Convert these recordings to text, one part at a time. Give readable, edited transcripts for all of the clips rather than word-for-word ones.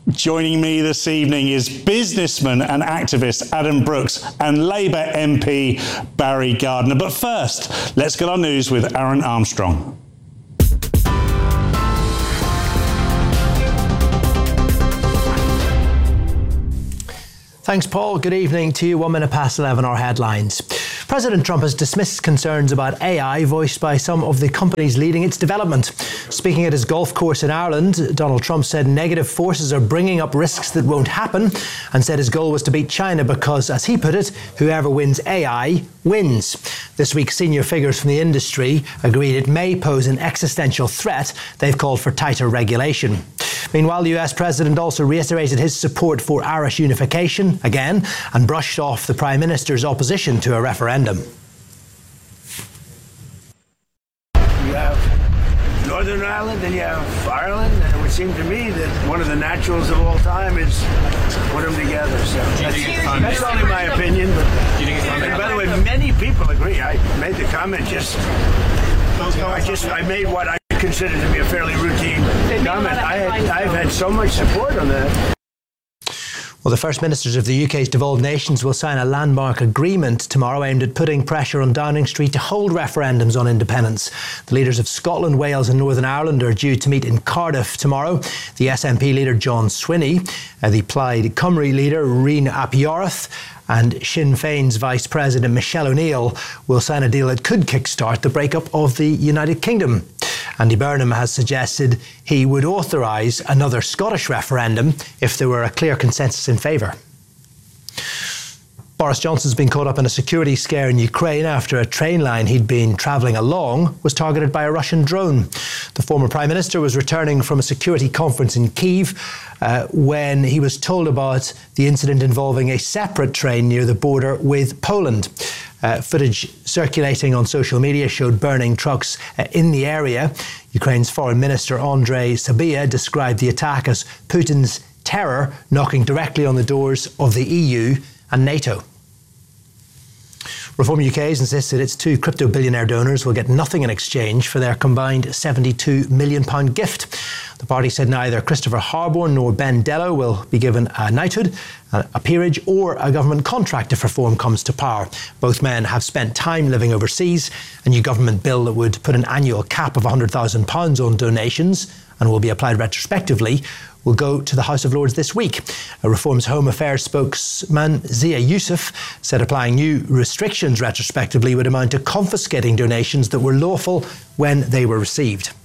Joining me this evening is businessman and activist Adam Brooks and Labour MP Barry Gardiner. But first, let's get our news with Aaron Armstrong. Thanks, Paul. Good evening to you. 1 minute past 11, our headlines. President Trump has dismissed concerns about AI voiced by some of the companies leading its development. Speaking at his golf course in Ireland, Donald Trump said negative forces are bringing up risks that won't happen, and said his goal was to beat China because, as he put it, whoever wins AI wins. This week, senior figures from the industry agreed it may pose an existential threat. They've called for tighter regulation. Meanwhile, the US President also reiterated his support for Irish unification again and brushed off the Prime Minister's opposition to a referendum. You have Northern Ireland and you have Ireland, and it would seem to me that one of the naturals of all time is put them together. So that's only my opinion. But, and by the way, many people agree. I made the comment I made what I consider to be a fairly routine comment. I've had so much support on that. Well, the First Ministers of the UK's devolved nations will sign a landmark agreement tomorrow aimed at putting pressure on Downing Street to hold referendums on independence. The leaders of Scotland, Wales and Northern Ireland are due to meet in Cardiff tomorrow. The SNP leader John Swinney, the Plaid Cymru leader Rhyn ap Iorwerth and Sinn Féin's Vice President Michelle O'Neill will sign a deal that could kickstart the breakup of the United Kingdom. Andy Burnham has suggested he would authorise another Scottish referendum if there were a clear consensus in favour. Boris Johnson's been caught up in a security scare in Ukraine after a train line he'd been travelling along was targeted by a Russian drone. The former Prime Minister was returning from a security conference in Kyiv when he was told about the incident involving a separate train near the border with Poland. Footage circulating on social media showed burning trucks in the area. Ukraine's Foreign Minister Andrei Sybiha described the attack as Putin's terror knocking directly on the doors of the EU and NATO. Reform UK has insisted its two crypto billionaire donors will get nothing in exchange for their combined £72 million gift. The party said neither Christopher Harborne nor Ben Dello will be given a knighthood, a peerage or a government contract if Reform comes to power. Both men have spent time living overseas. A new government bill that would put an annual cap of £100,000 on donations and will be applied retrospectively will go to the House of Lords this week. Reform's Home Affairs spokesman Zia Yusuf said applying new restrictions retrospectively would amount to confiscating donations that were lawful when they were received.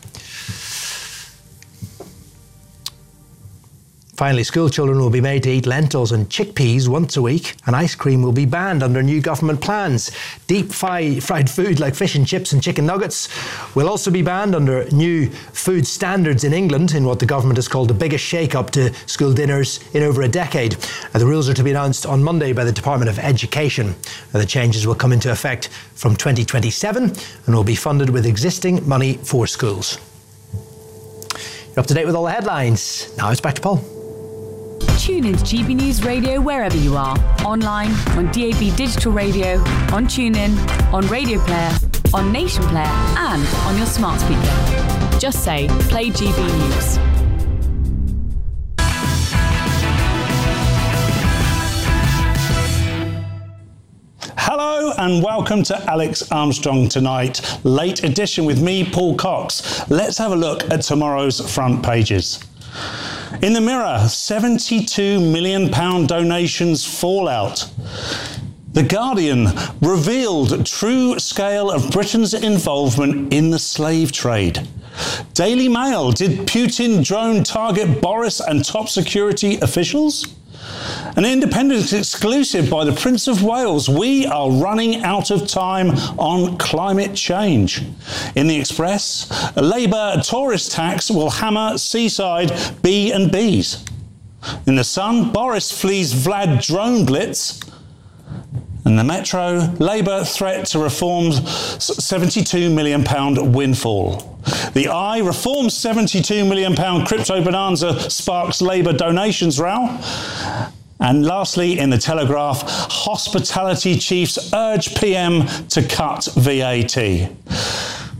Finally, school children will be made to eat lentils and chickpeas once a week, and ice cream will be banned under new government plans. Deep fried food like fish and chips and chicken nuggets will also be banned under new food standards in England, in what the government has called the biggest shake-up to school dinners in over a decade. The rules are to be announced on Monday by the Department of Education. The changes will come into effect from 2027 and will be funded with existing money for schools. You're up to date with all the headlines. Now it's back to Paul. Tune into GB News Radio wherever you are. Online, on DAB Digital Radio, on TuneIn, on Radio Player, on Nation Player and on your smart speaker. Just say, play GB News. Hello and welcome to Alex Armstrong Tonight, late edition with me, Paul Cox. Let's have a look at tomorrow's front pages. In the Mirror, £72 million donations fallout. The Guardian revealed true scale of Britain's involvement in the slave trade. Daily Mail, did Putin drone target Boris and top security officials? An Independent exclusive by the Prince of Wales. We are running out of time on climate change. In the Express, a Labour tourist tax will hammer seaside B&Bs. In the Sun, Boris flees Vlad drone blitz. And the Metro, Labour threat to Reform's £72 million windfall. The Eye, Reform's £72 million crypto bonanza sparks Labour donations row. And lastly, in the Telegraph, hospitality chiefs urge PM to cut VAT.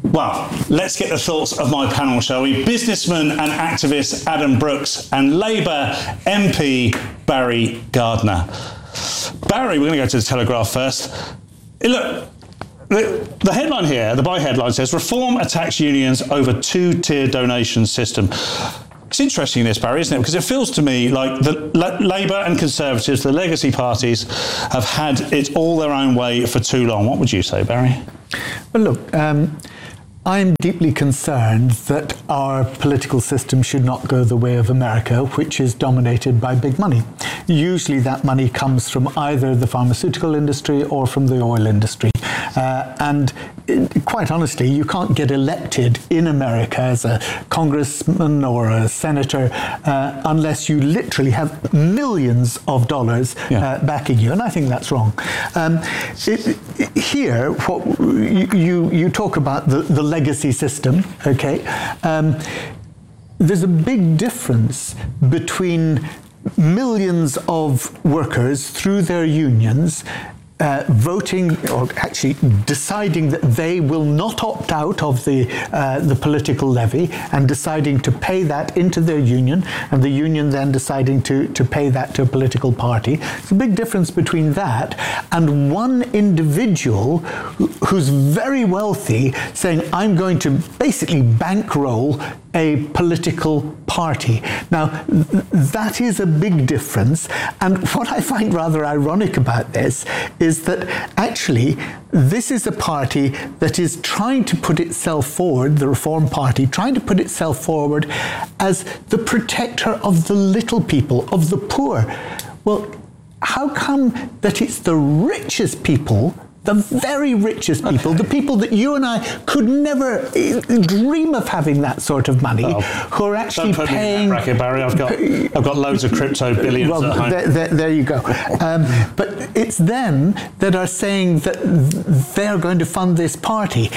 Well, let's get the thoughts of my panel, shall we? Businessman and activist Adam Brooks and Labour MP Barry Gardiner. Barry, we're going to go to the Telegraph first. Look, the headline here, the by-headline says, Reform attacks unions over two-tier donation system. It's interesting, this, Barry, isn't it? Because it feels to me like the Labour and Conservatives, the legacy parties, have had it all their own way for too long. What would you say, Barry? Well, look, I'm deeply concerned that our political system should not go the way of America, which is dominated by big money. Usually that money comes from either the pharmaceutical industry or from the oil industry. And quite honestly, you can't get elected in America as a congressman or a senator unless you literally have millions of dollars backing you, and I think that's wrong. Here, what you talk about the legacy system, okay? There's a big difference between millions of workers through their unions voting, or actually deciding that they will not opt out of the political levy and deciding to pay that into their union, and the union then deciding to pay that to a political party. There's a big difference between that and one individual who's very wealthy saying, I'm going to basically bankroll a political party. Now, that is a big difference. And what I find rather ironic about this is that actually this is a party that is trying to put itself forward, the Reform Party, trying to put itself forward as the protector of the little people, of the poor. Well, how come that it's the richest people, the very richest people, the people that you and I could never dream of having that sort of money, who are actually don't put paying... me in that bracket, Barry. I've got loads of crypto billions at home. There you go. But it's them that are saying that they're going to fund this party.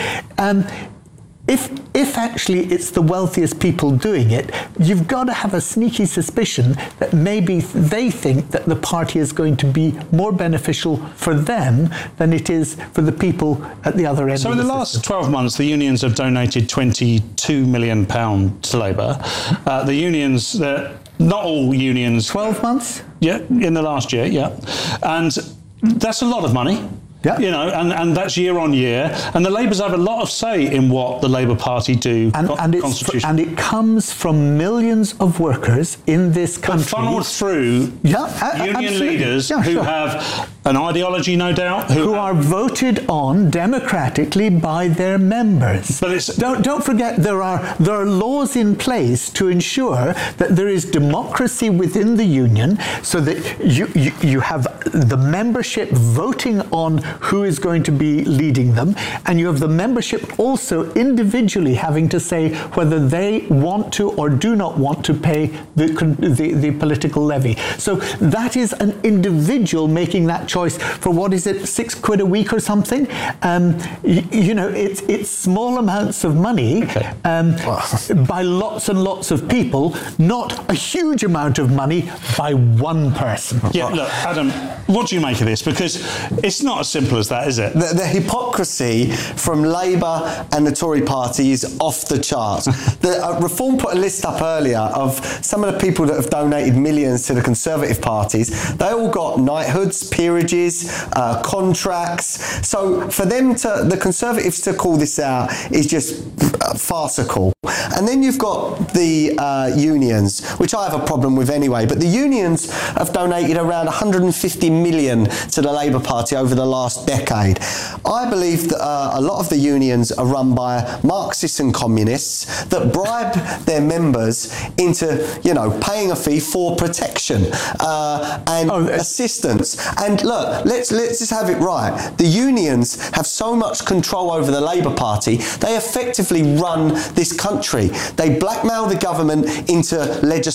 If actually it's the wealthiest people doing it, you've got to have a sneaky suspicion that maybe they think that the party is going to be more beneficial for them than it is for the people at the other end. So in the last 12 months, the unions have donated £22 million to Labour. The unions, not all unions... 12 months? Yeah, in the last year, yeah. And that's a lot of money. Yeah. You know, and that's year on year. And the Labour's have a lot of say in what the Labour Party do. And it comes from millions of workers in this country. But funneled through union leaders who have an ideology, no doubt. Who are voted on democratically by their members. But don't forget, there are laws in place to ensure that there is democracy within the union, so that you have the membership voting on who is going to be leading them, and you have the membership also individually having to say whether they want to or do not want to pay the political levy. So that is an individual making that choice for, what is it, £6 a week or something? You know, it's small amounts of money by lots and lots of people, not a huge amount of money by one person. Yeah, look, Adam, what do you make of this? Because it's not as simple as that, is it? The hypocrisy from Labour and the Tory party is off the charts. The Reform put a list up earlier of some of the people that have donated millions to the Conservative parties. They all got knighthoods, peerages, contracts. So for them the Conservatives to call this out is just farcical. And then you've got the unions, which I have a problem with anyway, but the unions have donated around 150 million to the Labour Party over the last decade. I believe that a lot of the unions are run by Marxists and communists that bribe their members into, you know, paying a fee for protection and assistance. And look, let's just have it right. The unions have so much control over the Labour Party, they effectively run this country. They blackmail the government into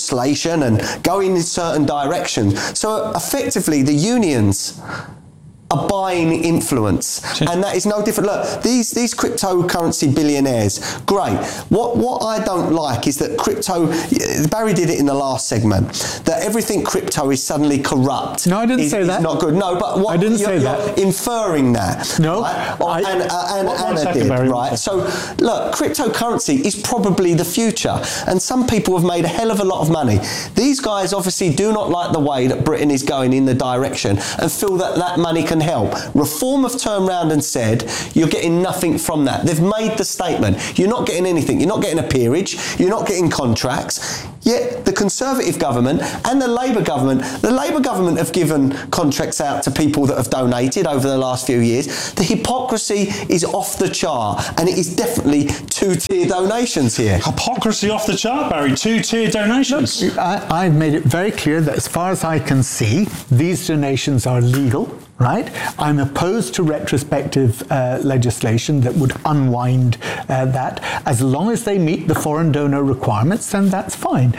legislation and go in certain directions. So effectively, the unions a buying influence. And that is no different. Look, these cryptocurrency billionaires, great. What I don't like is that crypto, Barry did it in the last segment, that everything crypto is suddenly corrupt. No, I didn't say that. It's not good. No, but what I didn't say you're that. Inferring that. No. Right? Anna did, Barry, right? So, look, cryptocurrency is probably the future. And some people have made a hell of a lot of money. These guys obviously do not like the way that Britain is going in the direction and feel that that money can help. Reform have turned round and said, you're getting nothing from that. They've made the statement. You're not getting anything. You're not getting a peerage. You're not getting contracts. Yet the Conservative government and the Labour government have given contracts out to people that have donated over the last few years. The hypocrisy is off the chart, and it is definitely two-tier donations here. Hypocrisy off the chart, Barry. Two-tier donations. I've made it very clear that as far as I can see, these donations are legal. Right? I'm opposed to retrospective legislation that would unwind that. As long as they meet the foreign donor requirements, then that's fine.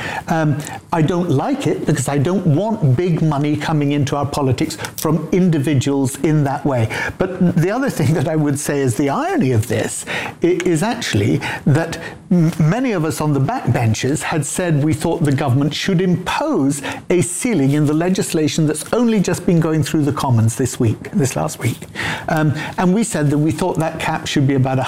I don't like it because I don't want big money coming into our politics from individuals in that way. But the other thing that I would say is the irony of this is actually that many of us on the backbenches had said we thought the government should impose a ceiling in the legislation that's only just been going through the Commons this last week. And we said that we thought that cap should be about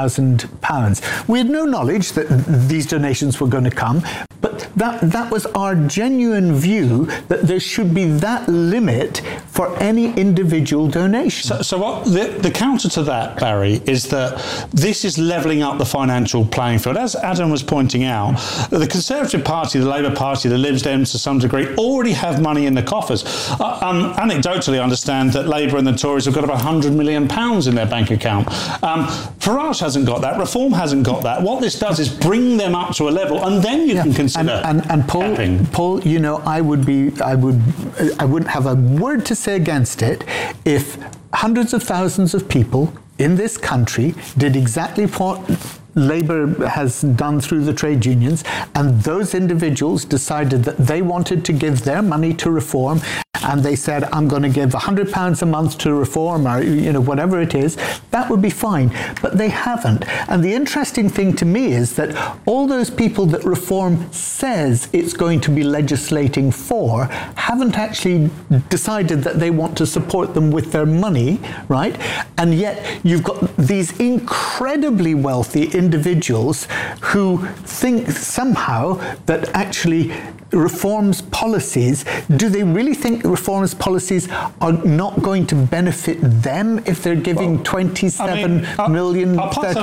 £100,000. We had no knowledge that these donations were going to come, but that was our genuine view, that there should be that limit for any individual donation. So what the counter to that, Barry, is that this is levelling up the financial playing field. As Adam was pointing out, the Conservative Party, the Labour Party, the Lib Dems to some degree already have money in the coffers. Anecdotally, I understand that Labour and the Tories have got about £100 million in their bank account. Farage hasn't got that. Reform hasn't got that. What this does is bring them up to a level, and then you can consider Paul, you know, I wouldn't have a word to say against it if hundreds of thousands of people in this country did exactly what Labour has done through the trade unions, and those individuals decided that they wanted to give their money to Reform, and they said, I'm going to give £100 a month to Reform, or whatever it is, that would be fine. But they haven't. And the interesting thing to me is that all those people that Reform says it's going to be legislating for haven't actually decided that they want to support them with their money, right? And yet you've got these incredibly wealthy individuals who think somehow that actually Reform's policies, do they really think Reform's policies are not going to benefit them if they're giving 37 million pounds both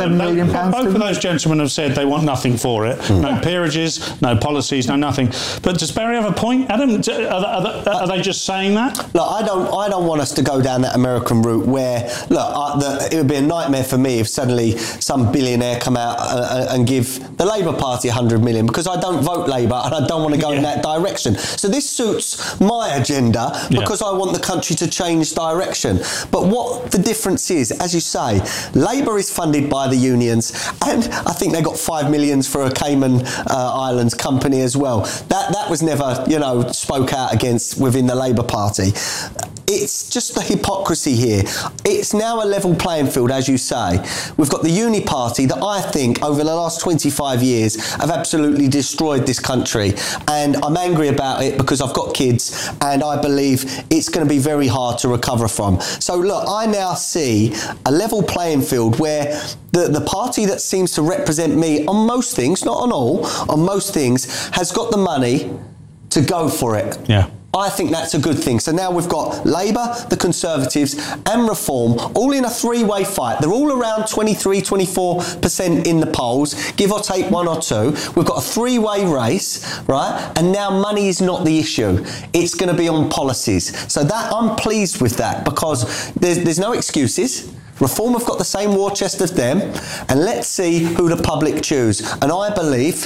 to of those gentlemen have said they want nothing for it. No peerages, no policies, no nothing. But does Barry have a point, Adam? Are they just saying that? Look, I don't want us to go down that American route where, it would be a nightmare for me if suddenly some billionaire come out and give the Labour Party 100 million, because I don't vote Labour and I don't want to go in that direction. So this suits my agenda because I want the country to change direction. But what the difference is, as you say, Labour is funded by the unions, and I think they got 5 million for a Cayman Islands company as well. That was never, spoke out against within the Labour Party. It's just the hypocrisy here. It's now a level playing field, as you say. We've got the Uni Party that I think over the last 25 years have absolutely destroyed this country. And I'm angry about it because I've got kids and I believe it's going to be very hard to recover from. So look, I now see a level playing field where the party that seems to represent me on most things, not on all, on most things, has got the money to go for it. Yeah. I think that's a good thing. So now we've got Labour, the Conservatives and Reform all in a three-way fight. They're all around 23, 24% in the polls, give or take 1 or 2. We've got a three-way race, right? And now money is not the issue. It's going to be on policies. So that I'm pleased with that because there's no excuses. Reform have got the same war chest as them, and let's see who the public choose. And I believe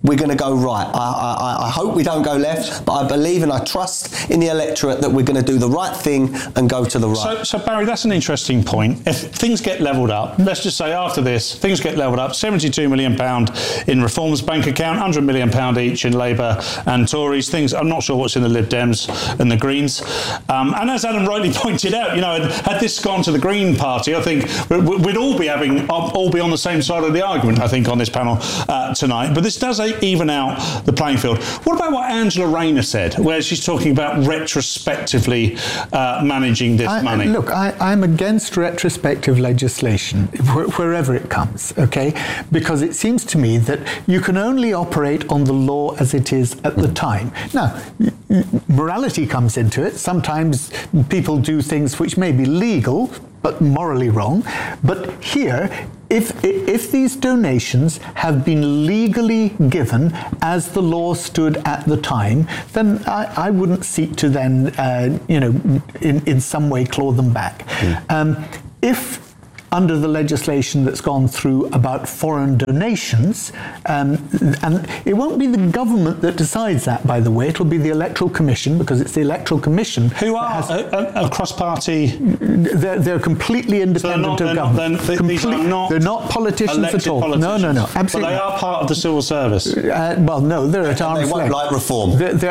we're going to go right. I hope we don't go left, but I believe and I trust in the electorate that we're going to do the right thing and go to the right. So Barry, that's an interesting point. If things get levelled up, let's just say after this, things get levelled up, £72 million in Reform's bank account, £100 million each in Labour and Tories. Things, I'm not sure what's in the Lib Dems and the Greens. And as Adam rightly pointed out, had this gone to the Green Party, I think we'd all be on the same side of the argument, I think, on this panel tonight. But this does even out the playing field. What about what Angela Rayner said, where she's talking about retrospectively managing this money? Look, I'm against retrospective legislation, wherever it comes, okay? Because it seems to me that you can only operate on the law as it is at the time. Now, morality comes into it. Sometimes people do things which may be legal, but morally wrong. But here, if these donations have been legally given as the law stood at the time, then I wouldn't seek to then, in some way claw them back. If under the legislation that's gone through about foreign donations, and it won't be the government that decides that, by the way, it'll be the Electoral Commission, because it's the Electoral Commission who are a cross-party. They're completely independent of government. They're not politicians at all. Politicians. No, absolutely. But they are part of the civil service. Well, no, they're at arm's length. They won't like reform.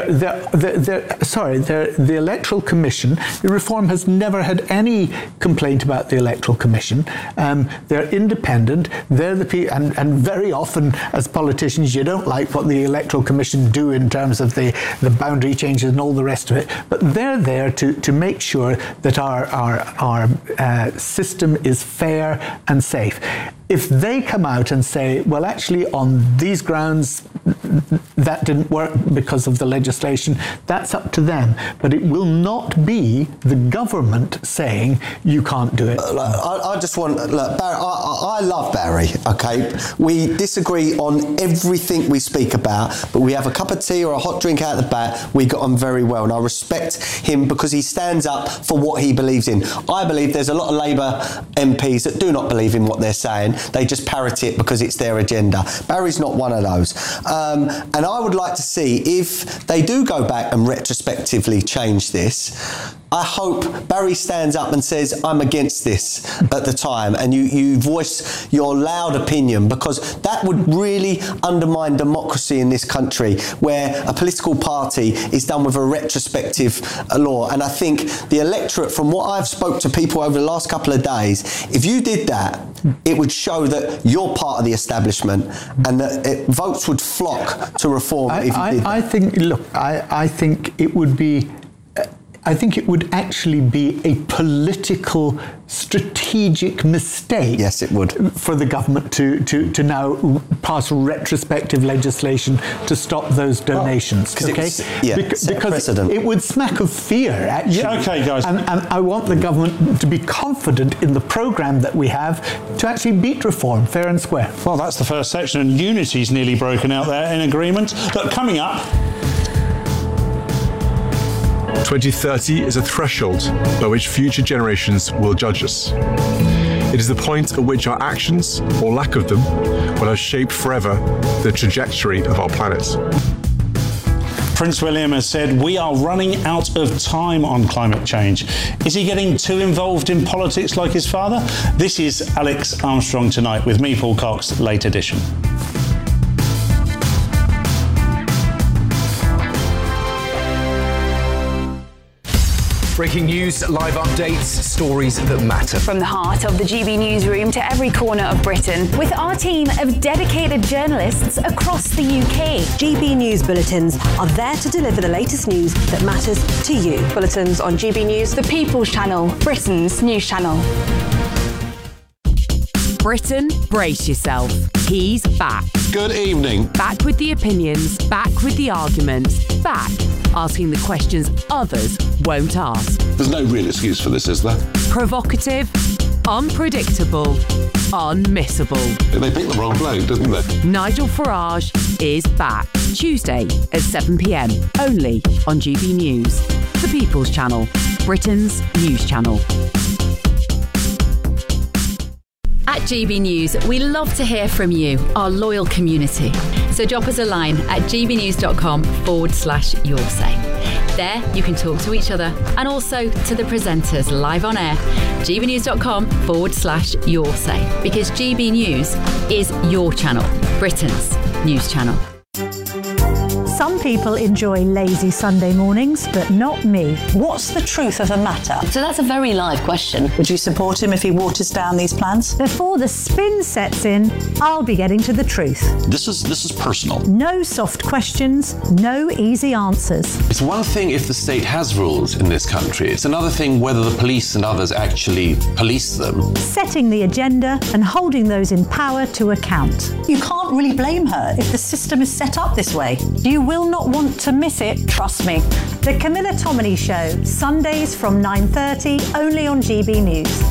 The Electoral Commission. The Reform has never had any complaint about the Electoral Commission. They're independent. They're the people, and very often, as politicians, you don't like what the Electoral Commission do in terms of the boundary changes and all the rest of it. But they're there to make sure that our system is fair and safe. If they come out and say, well, actually, on these grounds, that didn't work because of the legislation, that's up to them. But it will not be the government saying you can't do it. I just want, look, Barry, I love Barry, okay? We disagree on everything we speak about, but we have a cup of tea or a hot drink out the back, we got on very well. And I respect him because he stands up for what he believes in. I believe there's a lot of Labour MPs that do not believe in what they're saying. They just parrot it because it's their agenda. Barry's not one of those. And I would like to see if they do go back and retrospectively change this. I hope Barry stands up and says, I'm against this at the time, and you voice your loud opinion, because that would really undermine democracy in this country, where a political party is done with a retrospective law. And I think the electorate, from what I've spoke to people over the last couple of days, if you did that, it would show that you're part of the establishment, and that votes would flock to Reform if you did that. I think it would be... I think it would actually be a political, strategic mistake. Yes, it would. For the government to now pass retrospective legislation to stop those donations. Because it would smack of fear, actually. Yeah, okay, guys. And I want the government to be confident in the programme that we have to actually beat Reform fair and square. Well, that's the first section, and unity's nearly broken out there in agreement. But coming up... 2030 is a threshold by which future generations will judge us. It is the point at which our actions, or lack of them, will have shaped forever the trajectory of our planet. Prince William has said we are running out of time on climate change. Is he getting too involved in politics like his father? This is Alex Armstrong Tonight with me, Paul Cox, late edition. Breaking news, live updates, stories that matter. From the heart of the GB newsroom to every corner of Britain, with our team of dedicated journalists across the UK. GB News Bulletins are there to deliver the latest news that matters to you. Bulletins on GB News, the People's Channel, Britain's news channel. Britain, brace yourself. He's back. Good evening. Back with the opinions, back with the arguments, back asking the questions others won't ask. There's no real excuse for this, is there? Provocative, unpredictable, unmissable. They picked the wrong bloke, didn't they? Nigel Farage is back. Tuesday at 7 p.m, only on GB News, the People's Channel, Britain's news channel. At GB News, we love to hear from you, our loyal community. So drop us a line at gbnews.com/your say. There you can talk to each other and also to the presenters live on air. gbnews.com/your say, because GB News is your channel, Britain's news channel. Some people enjoy lazy Sunday mornings, but not me. What's the truth of a matter? So that's a very live question. Would you support him if he waters down these plans? Before the spin sets in, I'll be getting to the truth. This is personal. No soft questions, no easy answers. It's one thing if the state has rules in this country. It's another thing whether the police and others actually police them. Setting the agenda and holding those in power to account. You can't really blame her if the system is set up this way. You will not want to miss it, trust me. The Camilla Tominey Show, Sundays from 9:30, only on GB News.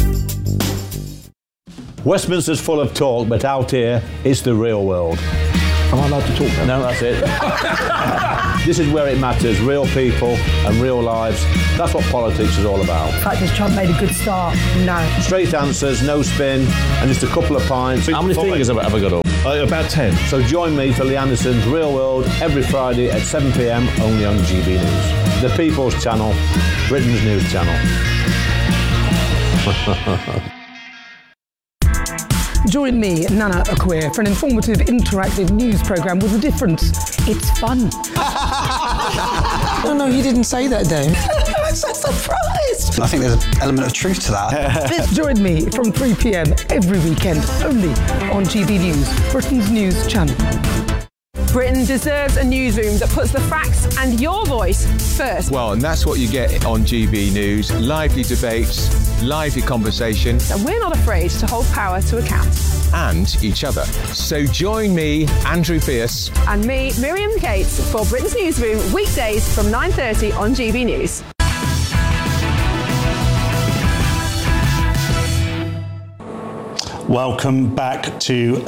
Westminster's full of talk, but out here, it's the real world. Am I allowed to talk now? No, that's it. This is where it matters, real people and real lives. That's what politics is all about. In fact, has Trump made a good start? No. Straight answers, no spin, and just a couple of pints. How many fingers have I got up? About 10. So join me for Lee Anderson's Real World every Friday at 7 p.m, only on GB News. The People's Channel, Britain's news channel. Join me, Nana Akweer, for an informative, interactive news programme with a difference. It's fun. No, he didn't say that, Dave. I'm so surprised. I think there's an element of truth to that. Join me from 3 p.m. every weekend, only on GB News, Britain's news channel. Britain deserves a newsroom that puts the facts and your voice first. Well, and that's what you get on GB News. Lively debates, lively conversation. And we're not afraid to hold power to account. And each other. So join me, Andrew Pierce. And me, Miriam Cates, for Britain's Newsroom, weekdays from 9:30 on GB News. Welcome back to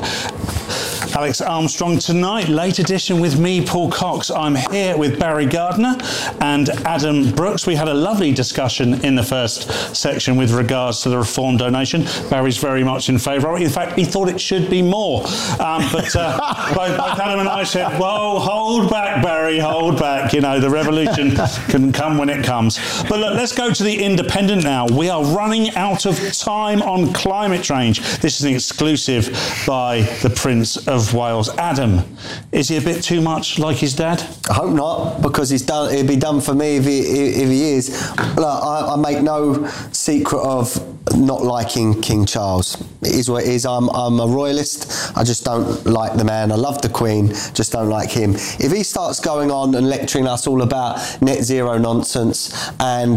Alex Armstrong Tonight, late edition with me, Paul Cox. I'm here with Barry Gardner and Adam Brooks. We had a lovely discussion in the first section with regards to the reform donation. Barry's very much in favour of it. In fact, he thought it should be more. But both Adam and I said, whoa, hold back, Barry, hold back. You know, the revolution can come when it comes. But look, let's go to The Independent now. We are running out of time on climate change. This is an exclusive by the Prince of Wales. Adam, is he a bit too much like his dad? I hope not, because he'll be done for me if he is. Look, I make no secret of not liking King Charles. It is what it is. I'm a royalist. I just don't like the man. I love the Queen, just don't like him. If he starts going on and lecturing us all about net zero nonsense and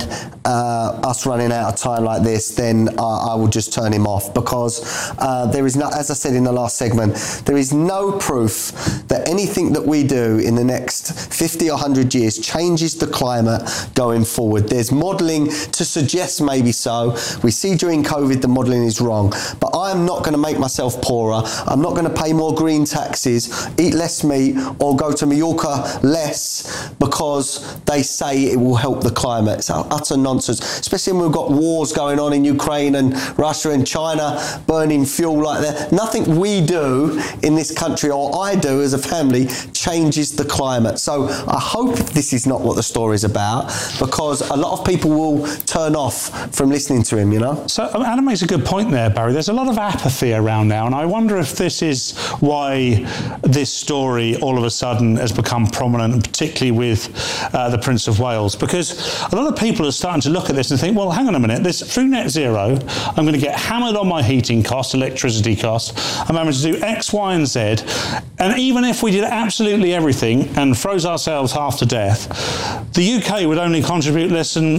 us running out of time like this, then I will just turn him off, because there is no, as I said in the last segment, there is no proof that anything that we do in the next 50 or 100 years changes the climate going forward. There's modelling to suggest maybe so. We see during COVID the modelling is wrong. But I'm not going to make myself poorer. I'm not going to pay more green taxes, eat less meat, or go to Mallorca less because they say it will help the climate. It's utter nonsense, especially when we've got wars going on in Ukraine and Russia and China burning fuel like that. Nothing we do in this country, or I do as a family, changes the climate. So I hope this is not what the story's about, because a lot of people will turn off from listening to him, you know? So Adam makes a good point there, Barry. There's a lot of apathy around now, and I wonder if this is why this story all of a sudden has become prominent, particularly with the Prince of Wales, because a lot of people are starting to look at this and think, well, hang on a minute, through net zero, I'm going to get hammered on my heating cost, electricity cost, I'm having to do X, Y, and Z, and even if we did absolutely everything and froze ourselves half to death, the UK would only contribute less than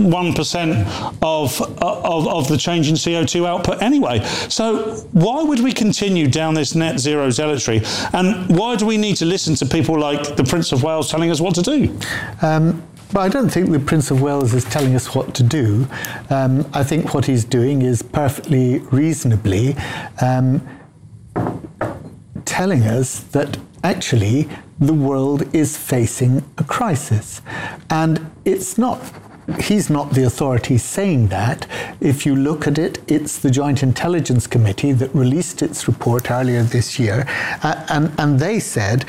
1% of the change in CO2 output anyway. So why would we continue down this net zero zealotry? And why do we need to listen to people like the Prince of Wales telling us what to do? But I don't think the Prince of Wales is telling us what to do. I think what he's doing is perfectly reasonably telling us that actually the world is facing a crisis. And it's not he's not the authority saying that. If you look at it, it's the Joint Intelligence Committee that released its report earlier this year, and they said,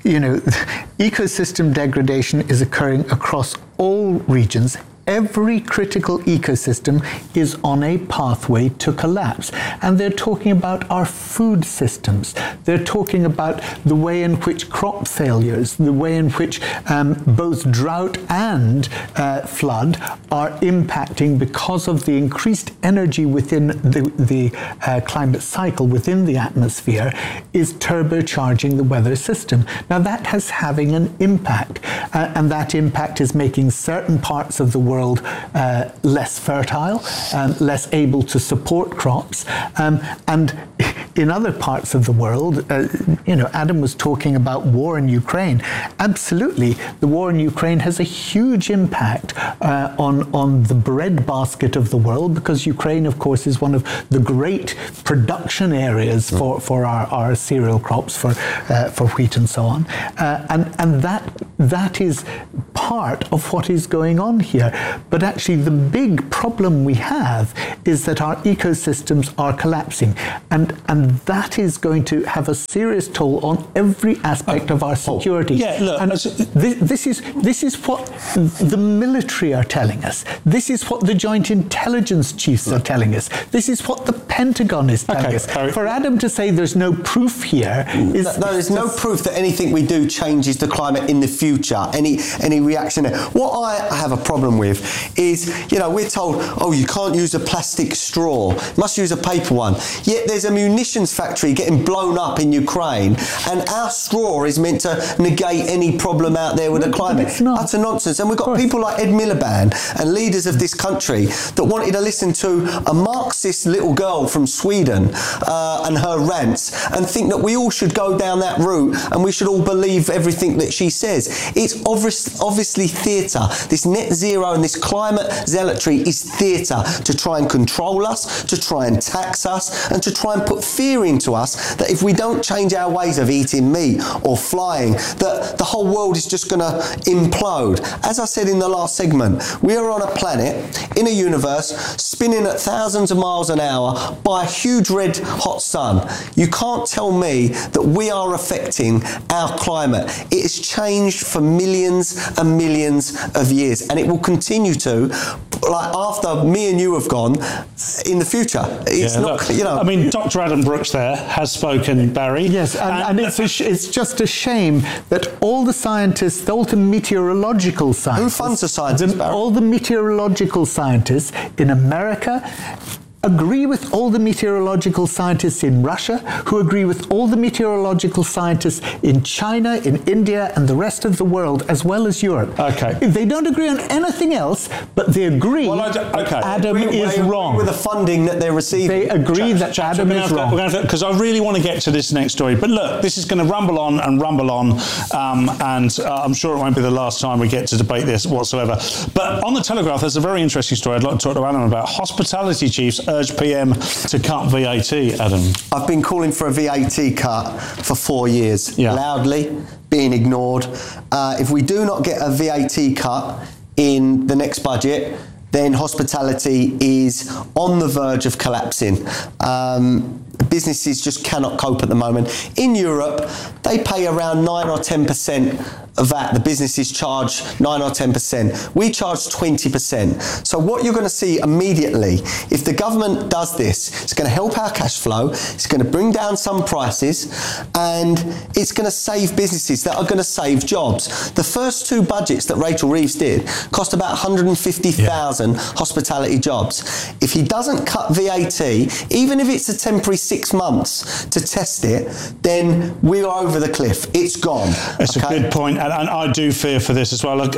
ecosystem degradation is occurring across all regions. Every critical ecosystem is on a pathway to collapse. And they're talking about our food systems. They're talking about the way in which crop failures, the way in which both drought and flood are impacting because of the increased energy within the climate cycle, within the atmosphere, is turbocharging the weather system. Now that has having an impact, and that impact is making certain parts of the world less fertile, less able to support crops, and in other parts of the world, Adam was talking about war in Ukraine. Absolutely, the war in Ukraine has a huge impact on the bread basket of the world, because Ukraine, of course, is one of the great production areas for our cereal crops, for wheat and so on, and that is part of what is going on here. But actually, the big problem we have is that our ecosystems are collapsing, and that is going to have a serious toll on every aspect of our security. And this is what the military are telling us. This is what the Joint Intelligence Chiefs are telling us. This is what the Pentagon is telling us. For Adam to say there's no proof here is... No, there's no proof that anything we do changes the climate in the future, any reaction there. What I have a problem with is, we're told, you can't use a plastic straw, must use a paper one. Yet there's a munitions factory getting blown up in Ukraine, and our straw is meant to negate any problem out there with the climate. It's not. Utter nonsense. And we've got people like Ed Miliband and leaders of this country that wanted to listen to a Marxist little girl from Sweden and her rants and think that we all should go down that route and we should all believe everything that she says. It's obviously theatre. This net zero and this climate zealotry is theatre to try and control us, to try and tax us, and to try and put fear into us that if we don't change our ways of eating meat or flying, that the whole world is just going to implode. As I said in the last segment, we are on a planet, in a universe, spinning at thousands of miles an hour by a huge red hot sun. You can't tell me that we are affecting our climate. It has changed for millions and millions of years, and it will continue to, after me and you have gone, in the future. It's not, I mean, Dr. Adam Brooks there has spoken, Barry. Yes, and it's just a shame that all the scientists, all the meteorological scientists... Who funds the scientists, Barry? All the meteorological scientists in America agree with all the meteorological scientists in Russia, who agree with all the meteorological scientists in China, in India, and the rest of the world, as well as Europe. Okay. They don't agree on anything else, but they agree Adam is wrong. With the funding that they're receiving. They agree that Adam is wrong. Because I really want to get to this next story. But look, this is going to rumble on and rumble on, and I'm sure it won't be the last time we get to debate this whatsoever. But on the Telegraph, there's a very interesting story I'd like to talk to Adam about. Hospitality chiefs urge PM to cut VAT, Adam. I've been calling for a VAT cut for 4 years, loudly, being ignored. If we do not get a VAT cut in the next budget, then hospitality is on the verge of collapsing. Businesses just cannot cope at the moment. In Europe, they pay around 9 or 10% of that. The businesses charge 9 or 10%. We charge 20%. So what you're going to see immediately, if the government does this, it's going to help our cash flow, it's going to bring down some prices, and it's going to save businesses that are going to save jobs. The first 2 budgets that Rachel Reeves did cost about 150,000 hospitality jobs. If he doesn't cut VAT, even if it's a temporary 6 months to test it, then we're over the cliff. It's gone. It's a good point, and I do fear for this as well. Look,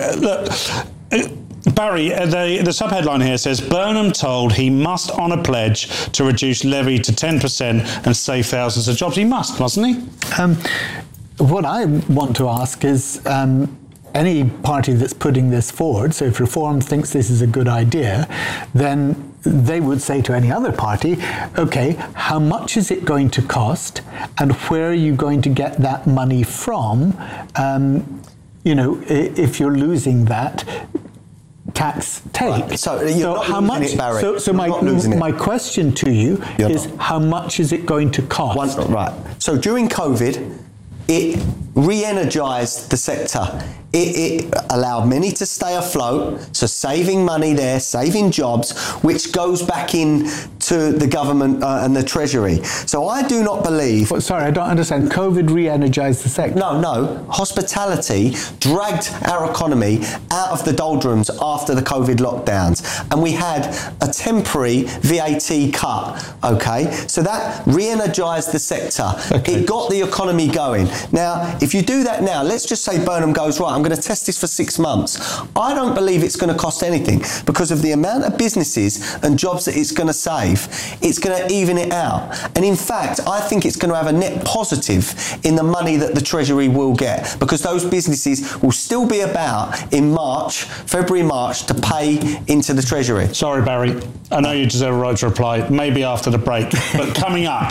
Barry, the subheadline here says, Burnham told he must honour pledge to reduce levy to 10% and save thousands of jobs. He must, mustn't he? What I want to ask is, any party that's putting this forward, so if Reform thinks this is a good idea, then they would say to any other party, okay, how much is it going to cost, and where are you going to get that money from? If you're losing that, tax take? Right. So you're not how losing much? it, Barry. So my question to you is, how much is it going to cost? Right. So during COVID, it re-energised the sector. It allowed many to stay afloat, so saving money there, saving jobs, which goes back in to the government and the Treasury. So I do not believe... Sorry, I don't understand. COVID re-energised the sector? No. Hospitality dragged our economy out of the doldrums after the COVID lockdowns. And we had a temporary VAT cut, okay? So that re-energised the sector. Okay. It got the economy going. Now, if you do that now, let's just say Burnham goes, right, I'm going to test this for 6 months. I don't believe it's going to cost anything because of the amount of businesses and jobs that it's going to save. It's going to even it out. And in fact, I think it's going to have a net positive in the money that the Treasury will get, because those businesses will still be about in February, March, to pay into the Treasury. Sorry, Barry. I know you deserve a right to reply, maybe after the break. But coming up...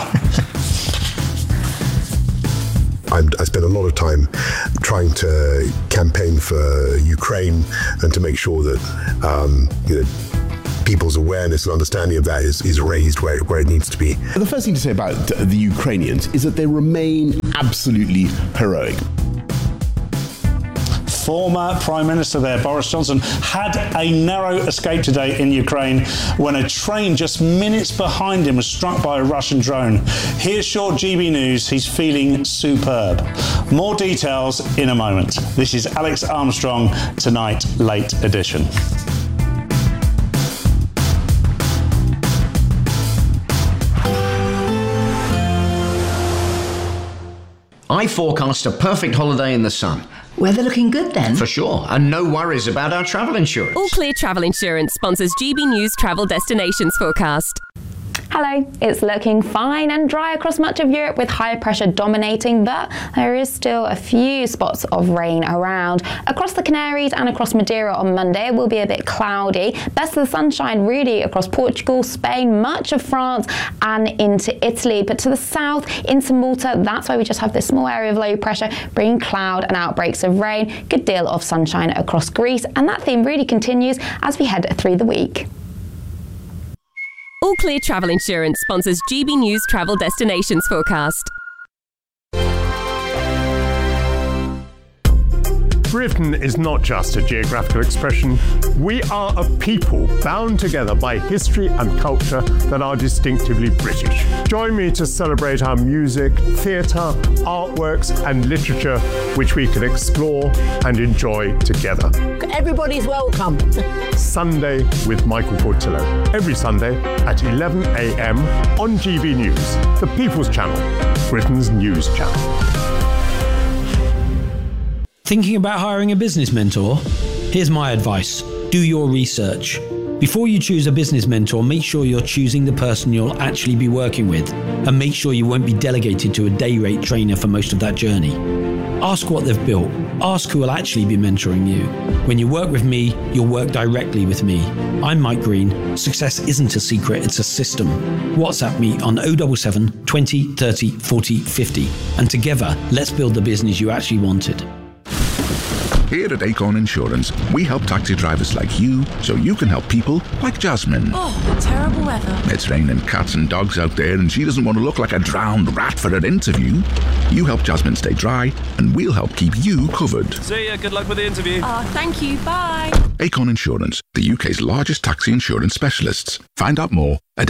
I spent a lot of time trying to campaign for Ukraine and to make sure that people's awareness and understanding of that is raised where it needs to be. The first thing to say about the Ukrainians is that they remain absolutely heroic. Former Prime Minister there, Boris Johnson, had a narrow escape today in Ukraine when a train just minutes behind him was struck by a Russian drone. Here's short GB News. He's feeling superb. More details in a moment. This is Alex Armstrong Tonight, Late Edition. I forecast a perfect holiday in the sun. Weather looking good then? For sure, and no worries about our travel insurance. All Clear Travel Insurance sponsors GB News Travel Destinations Forecast. Hello, it's looking fine and dry across much of Europe with high pressure dominating, but there is still a few spots of rain around. Across the Canaries and across Madeira on Monday, it will be a bit cloudy. Best of the sunshine really across Portugal, Spain, much of France and into Italy. But to the south, into Malta, that's why we just have this small area of low pressure, bringing cloud and outbreaks of rain. Good deal of sunshine across Greece, and that theme really continues as we head through the week. All Clear Travel Insurance sponsors GB News Travel Destinations Forecast. Britain is not just a geographical expression. We are a people bound together by history and culture that are distinctively British. Join me to celebrate our music, theatre, artworks and literature, which we can explore and enjoy together. Everybody's welcome. Sunday with Michael Portillo. Every Sunday at 11 a.m. on GB News, the People's Channel, Britain's news channel. Thinking about hiring a business mentor? Here's my advice. Do your research. Before you choose a business mentor, make sure you're choosing the person you'll actually be working with, and make sure you won't be delegated to a day rate trainer for most of that journey. Ask what they've built. Ask who will actually be mentoring you. When you work with me, you'll work directly with me. I'm Mike Green. Success isn't a secret, it's a system. WhatsApp me on 077 20 30 40 50. And together, let's build the business you actually wanted. Here at Acorn Insurance, we help taxi drivers like you so you can help people like Jasmine. Oh, terrible weather. It's raining cats and dogs out there and she doesn't want to look like a drowned rat for her interview. You help Jasmine stay dry and we'll help keep you covered. See ya, good luck with the interview. Thank you, bye. Acorn Insurance, the UK's largest taxi insurance specialists. Find out more at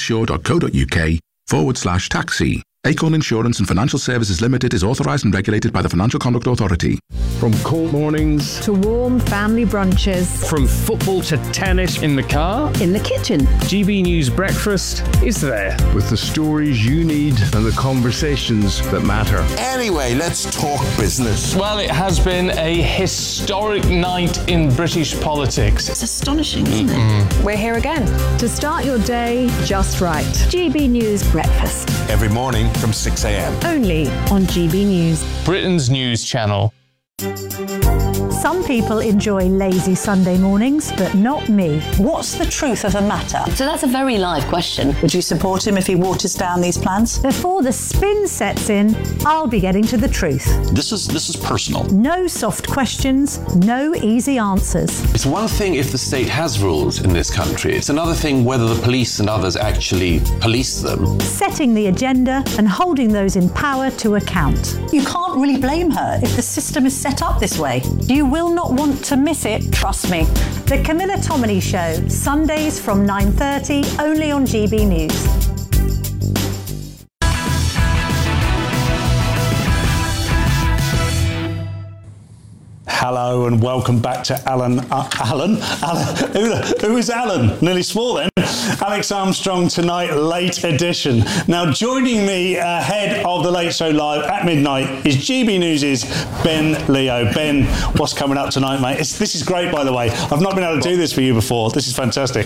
acorninsure.co.uk/taxi. Acorn Insurance and Financial Services Limited is authorised and regulated by the Financial Conduct Authority. From cold mornings to warm family brunches, from football to tennis in the car, in the kitchen, GB News Breakfast is there with the stories you need and the conversations that matter. Anyway, let's talk business. Well, it has been a historic night in British politics. It's astonishing, isn't it? We're here again to start your day just right. GB News Breakfast. Every morning from 6 a.m. Only on GB News. Britain's news channel. Some people enjoy lazy Sunday mornings, but not me. What's the truth of the matter? So that's a very live question. Would you support him if he waters down these plans? Before the spin sets in, I'll be getting to the truth. This is personal. No soft questions, no easy answers. It's one thing if the state has rules in this country. It's another thing whether the police and others actually police them. Setting the agenda and holding those in power to account. You can't really blame her if the system is set up this way. You will not want to miss it, trust me. The Camilla Tominey Show, Sundays from 9:30, only on GB News. Hello and welcome back to Alan. Who is Alan? Nearly swore then. Alex Armstrong Tonight, late edition. Now joining me ahead of the Late Show Live at midnight is GB News' Ben Leo. Ben, what's coming up tonight, mate? This is great, by the way. I've not been able to do this for you before. This is fantastic.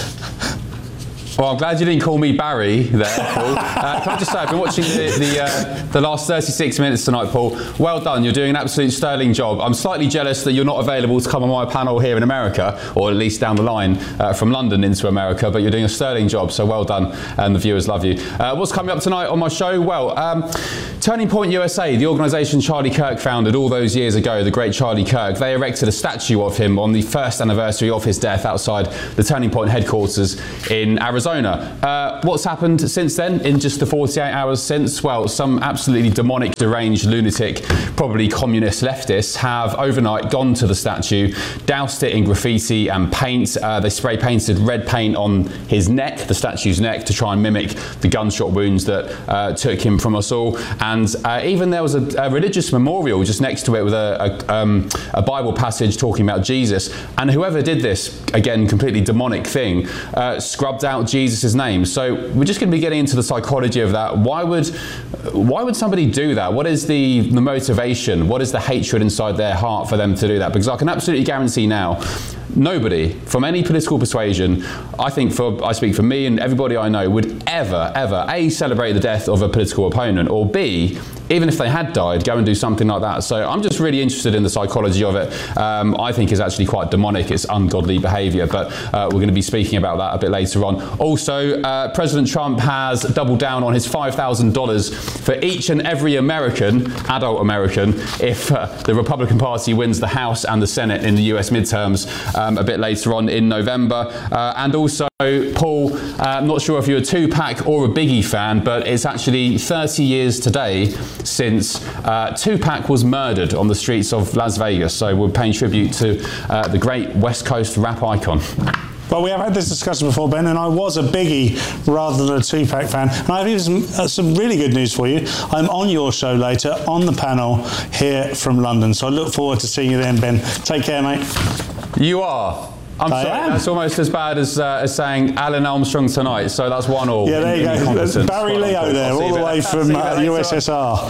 Well, I'm glad you didn't call me Barry there, Paul. Can I just say, I've been watching the last 36 minutes tonight, Paul. Well done. You're doing an absolute sterling job. I'm slightly jealous that you're not available to come on my panel here in America, or at least down the line from London into America, but you're doing a sterling job, so well done, and the viewers love you. What's coming up tonight on my show? Well, Turning Point USA, the organisation Charlie Kirk founded all those years ago, the great Charlie Kirk, they erected a statue of him on the first anniversary of his death outside the Turning Point headquarters in Arizona. What's happened since then, in just the 48 hours since? Well, some absolutely demonic, deranged, lunatic, probably communist leftists have overnight gone to the statue, doused it in graffiti and paint. They spray painted red paint on his neck, the statue's neck, to try and mimic the gunshot wounds that took him from us all. And even there was a religious memorial just next to it with a Bible passage talking about Jesus. And whoever did this, again, completely demonic thing, scrubbed out Jesus' name. So we're just going to be getting into the psychology of that. Why would somebody do that? What is the motivation? What is the hatred inside their heart for them to do that? Because I can absolutely guarantee now, nobody from any political persuasion, I speak for me and everybody I know, would ever, A, celebrate the death of a political opponent, or B, even if they had died, go and do something like that. So I'm just really interested in the psychology of it. I think it's actually quite demonic. It's ungodly behaviour, but we're going to be speaking about that a bit later on. Also, President Trump has doubled down on his $5,000 for each and every American, adult American, if the Republican Party wins the House and the Senate in the US midterms a bit later on in November. And also, Paul, I'm not sure if you're a Tupac or a Biggie fan, but it's actually 30 years today since Tupac was murdered on the streets of Las Vegas. So we're paying tribute to the great West Coast rap icon. Well, we have had this discussion before, Ben, and I was a Biggie rather than a Tupac fan. And I have even some really good news for you. I'm on your show later on the panel here from London. So I look forward to seeing you then, Ben. Take care, mate. You are. I'm sorry, that's almost as bad as saying Alan Armstrong Tonight, so that's 1-1. Yeah, there you go. There's Barry Leo there, all the way from USSR.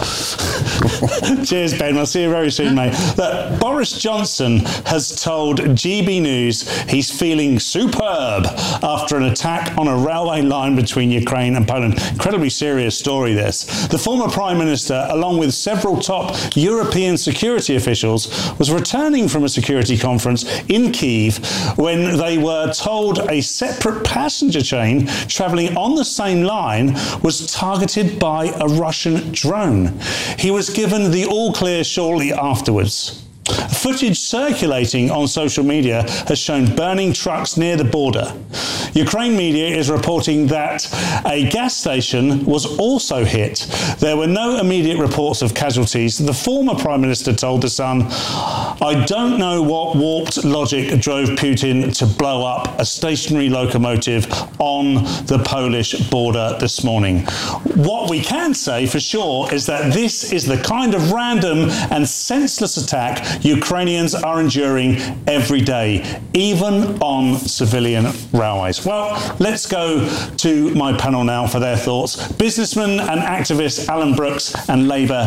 Cheers, Ben. I'll see you very soon, mate. Look, Boris Johnson has told GB News he's feeling superb after an attack on a railway line between Ukraine and Poland. Incredibly serious story, this. The former Prime Minister, along with several top European security officials, was returning from a security conference in Kyiv when they were told a separate passenger train travelling on the same line was targeted by a Russian drone. He was given the all clear shortly afterwards. Footage circulating on social media has shown burning trucks near the border. Ukraine media is reporting that a gas station was also hit. There were no immediate reports of casualties. The former Prime Minister told The Sun, "I don't know what warped logic drove Putin to blow up a stationary locomotive on the Polish border this morning. What we can say for sure is that this is the kind of random and senseless attack Ukrainians are enduring every day, even on civilian railways." Well, let's go to my panel now for their thoughts. Businessman and activist Alan Brooks and Labour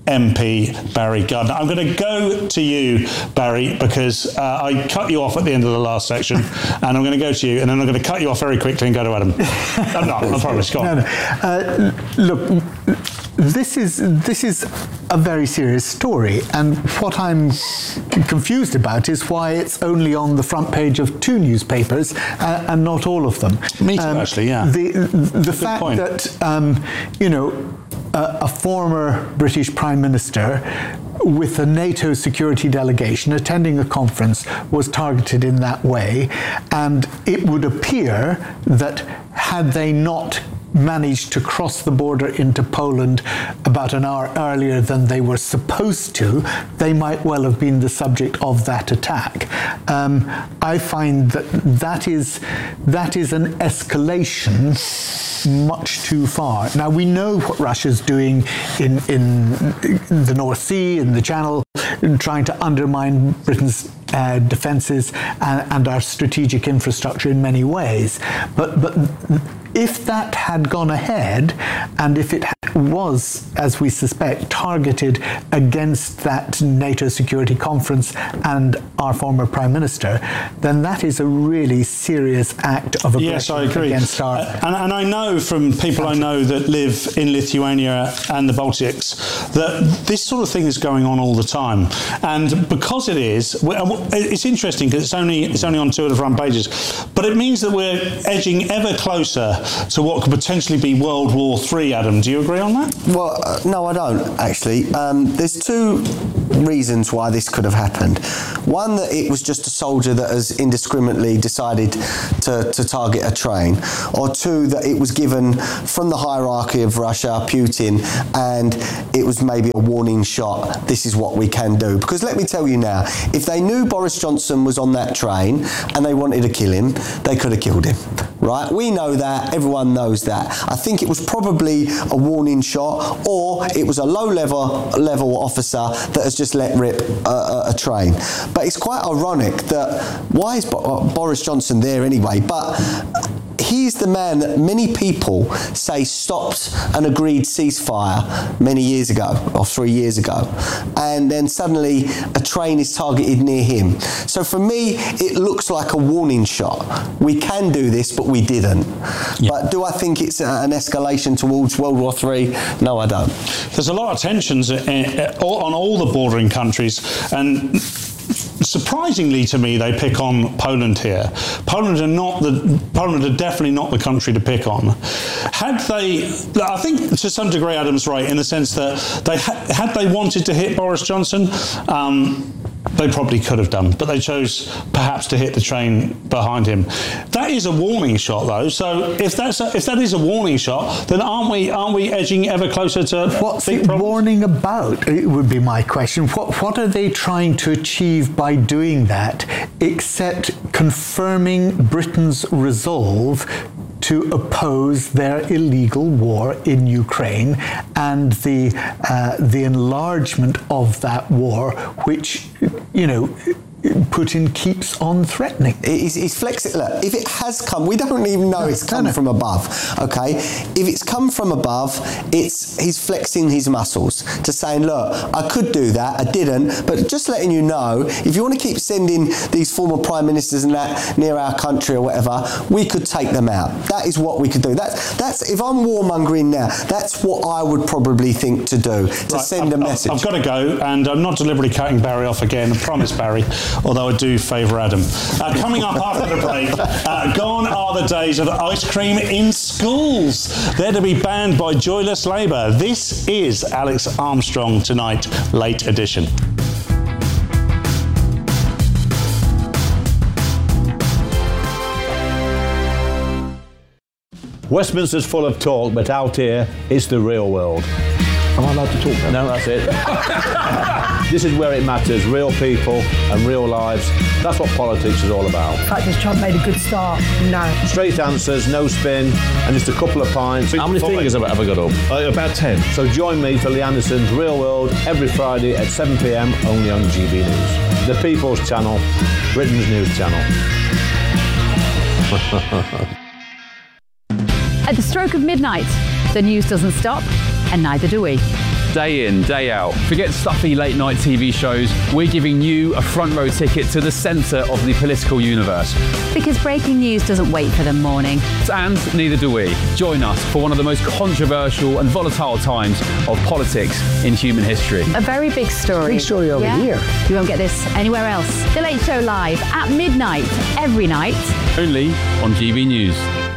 MP Barry Gardiner. I'm going to go to you, Barry, because I cut you off at the end of the last section, and I'm going to go to you, and then I'm going to cut you off very quickly and go to Adam. I promise. Go on. Look, this is a very serious story, and what I'm confused about is why it's only on the front page of 2 newspapers and not all of them. Me too, actually. Yeah. The fact that a former British Prime Minister with a NATO security delegation attending a conference was targeted in that way, and it would appear that had they not managed to cross the border into Poland about an hour earlier than they were supposed to, they might well have been the subject of that attack. I find that is an escalation much too far. Now, we know what Russia's doing in the North Sea, in the Channel, trying to undermine Britain's defences and our strategic infrastructure in many ways. But if that had gone ahead, and if it was, as we suspect, targeted against that NATO security conference and our former Prime Minister, then that is a really serious act of aggression. Yes, I agree. Against our and I know from people I know that live in Lithuania and the Baltics that this sort of thing is going on all the time. And because it is, it's interesting because it's only on 2 of the front pages, but it means that we're edging ever closer to what could potentially be World War III, Adam. Do you agree on that? Well, no, I don't, actually. There's 2 reasons why this could have happened. One, that it was just a soldier that has indiscriminately decided to target a train. Or 2, that it was given from the hierarchy of Russia, Putin, and it was maybe a warning shot. This is what we can do. Because let me tell you now, if they knew Boris Johnson was on that train and they wanted to kill him, they could have killed him. Right? We know that. Everyone knows that. I think it was probably a warning shot, or it was a low-level officer that has just let rip a train. But it's quite ironic that why is Boris Johnson there anyway? But he's the man that many people say stopped an agreed ceasefire many years ago, or 3 years ago, and then suddenly a train is targeted near him. So for me, it looks like a warning shot. We can do this, but we didn't. Yeah. But do I think it's an escalation towards World War III? No, I don't. There's a lot of tensions on all the bordering countries, and surprisingly to me, they pick on Poland here. Poland are definitely not the country to pick on. I think to some degree Adam's right in the sense that had they wanted to hit Boris Johnson, they probably could have done, but they chose perhaps to hit the train behind him. That is a warning shot, though. So if that is a warning shot, then aren't we edging ever closer to what's it warning about? It would be my question. What are they trying to achieve by doing that, except confirming Britain's resolve to oppose their illegal war in Ukraine and the enlargement of that war, which, Putin keeps on threatening. He's flexing. Look, if it has come, we don't even know it's come from above. Okay, if it's come from above, he's flexing his muscles to saying, look, I could do that, I didn't, but just letting you know, if you want to keep sending these former prime ministers and that near our country or whatever, we could take them out. That is what we could do. That's if I'm warmongering now, that's what I would probably think to do, to send a message. I've got to go, and I'm not deliberately cutting Barry off again. I promise, Barry. Although I do favour Adam. Coming up after the break, gone are the days of ice cream in schools. They're to be banned by joyless Labour. This is Alex Armstrong Tonight, late edition. Westminster's full of talk, but out here, it's the real world. Am I allowed to talk now? No, that's it. This is where it matters, real people and real lives. That's what politics is all about. The fact is Trump made a good start. No. Straight answers, no spin, and just a couple of pints. How many fingers have I got up? About 10. So join me for Lee Anderson's Real World every Friday at 7 p.m, only on GB News. The People's Channel, Britain's news channel. At the stroke of midnight, the news doesn't stop, and neither do we. day in, day out. Forget stuffy late night TV shows. We're giving you a front row ticket to the centre of the political universe. Because breaking news doesn't wait for the morning. And neither do we. Join us for one of the most controversial and volatile times of politics in human history. A very big story. Big story over here. You won't get this anywhere else. The Late Show Live at midnight, every night. Only on GB News.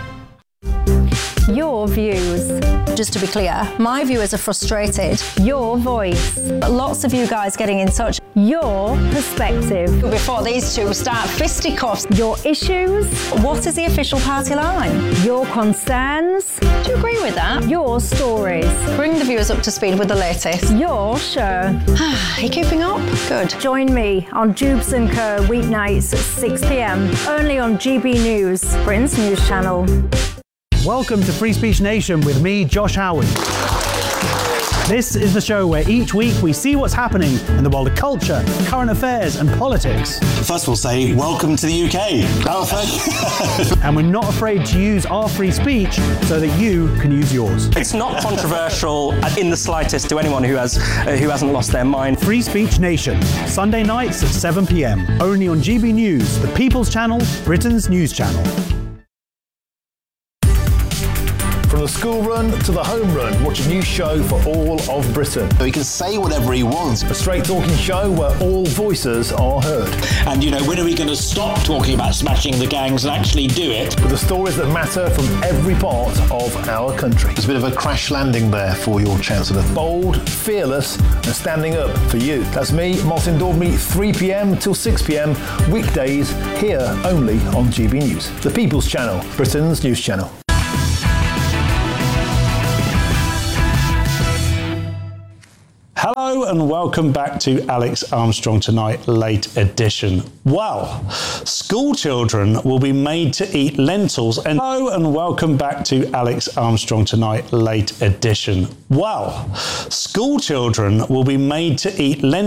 Your views. Just to be clear, my viewers are frustrated. Your voice. Lots of you guys getting in touch. Your perspective. Before these two start fisticuffs. Your issues. What is the official party line? Your concerns. Do you agree with that? Your stories. Bring the viewers up to speed with the latest. Your show. Are you keeping up? Good. Join me on Jubes & Co. weeknights at 6 p.m. only on GB News, Britain's news channel. Welcome to Free Speech Nation with me, Josh Howard. This is the show where each week we see what's happening in the world of culture, current affairs and politics. First we'll say, welcome to the UK. And we're not afraid to use our free speech so that you can use yours. It's not controversial in the slightest to anyone who hasn't lost their mind. Free Speech Nation, Sunday nights at 7 p.m. only on GB News, the People's Channel, Britain's news channel. From the school run to the home run, watch a new show for all of Britain. So he can say whatever he wants. A straight talking show where all voices are heard. And, when are we going to stop talking about smashing the gangs and actually do it? With the stories that matter from every part of our country. There's a bit of a crash landing there for your Chancellor. Bold, fearless and standing up for you. That's me, Martin Daubney, 3 p.m. till 6 p.m. weekdays here only on GB News. The People's Channel, Britain's news channel. Hello and welcome back to Alex Armstrong Tonight Late Edition. Well, school children will be made to eat lentils. And hello and welcome back to Alex Armstrong Tonight Late Edition. Well, school children will be made to eat lentils.